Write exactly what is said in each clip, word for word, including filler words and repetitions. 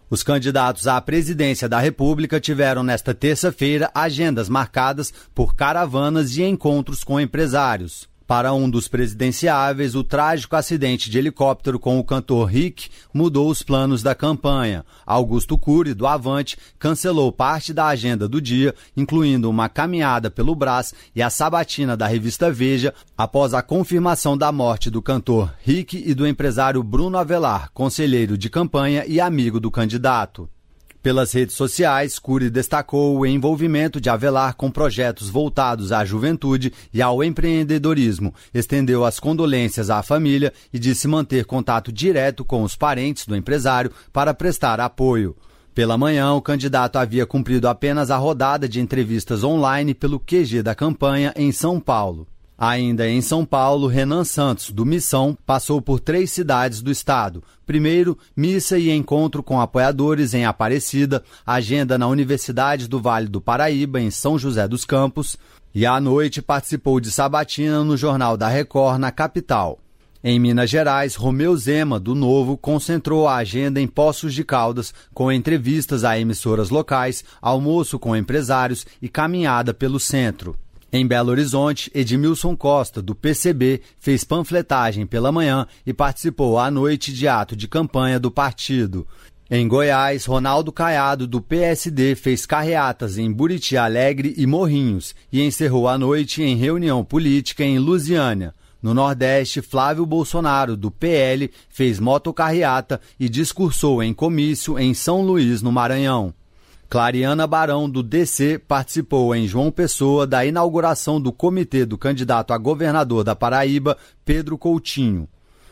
Os candidatos à presidência da República tiveram nesta terça-feira agendas marcadas por caravanas e encontros com empresários. Para um dos presidenciáveis, o trágico acidente de helicóptero com o cantor Rick mudou os planos da campanha. Augusto Cury, do Avante, cancelou parte da agenda do dia, incluindo uma caminhada pelo Brás e a sabatina da revista Veja, após a confirmação da morte do cantor Rick e do empresário Bruno Avelar, conselheiro de campanha e amigo do candidato. Pelas redes sociais, Cury destacou o envolvimento de Avelar com projetos voltados à juventude e ao empreendedorismo, estendeu as condolências à família e disse manter contato direto com os parentes do empresário para prestar apoio. Pela manhã, o candidato havia cumprido apenas a rodada de entrevistas online pelo Q G da campanha em São Paulo. Ainda em São Paulo, Renan Santos, do Missão, passou por três cidades do estado. Primeiro, missa e encontro com apoiadores em Aparecida, agenda na Universidade do Vale do Paraíba, em São José dos Campos, e à noite participou de sabatina no Jornal da Record, na capital. Em Minas Gerais, Romeu Zema, do Novo, concentrou a agenda em Poços de Caldas, com entrevistas a emissoras locais, almoço com empresários e caminhada pelo centro. Em Belo Horizonte, Edmilson Costa, do P C B, fez panfletagem pela manhã e participou à noite de ato de campanha do partido. Em Goiás, Ronaldo Caiado, do P S D, fez carreatas em Buriti Alegre e Morrinhos e encerrou a noite em reunião política em Lusiânia. No Nordeste, Flávio Bolsonaro, do P L, fez motocarreata e discursou em comício em São Luís, no Maranhão. Clariana Barão, do D C, participou em João Pessoa da inauguração do comitê do candidato a governador da Paraíba, Pedro Coutinho.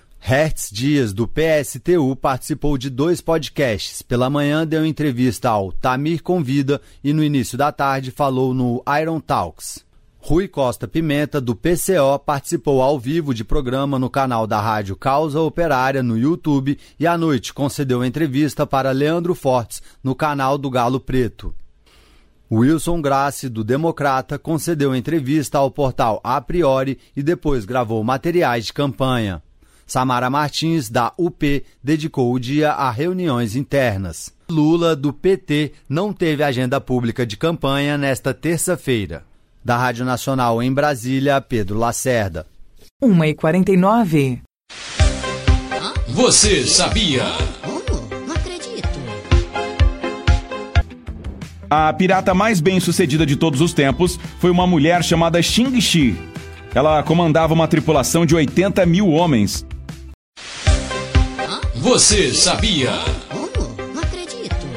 Hertz Dias, do P S T U, participou de dois podcasts. Pela manhã deu entrevista ao Tamir Convida e no início da tarde falou no Iron Talks. Rui Costa Pimenta, do P C O, participou ao vivo de programa no canal da Rádio Causa Operária no YouTube e à noite concedeu entrevista para Leandro Fortes no canal do Galo Preto. Wilson Grassi, do Democrata, concedeu entrevista ao portal A Priori e depois gravou materiais de campanha. Samara Martins, da U P, dedicou o dia a reuniões internas. Lula, do P T, não teve agenda pública de campanha nesta terça-feira. Da Rádio Nacional em Brasília, Pedro Lacerda. uma e quarenta e nove. Você sabia? Oh, não acredito. A pirata mais bem-sucedida de todos os tempos foi uma mulher chamada Xing Shi. Ela comandava uma tripulação de oitenta mil homens. Você sabia? Oh,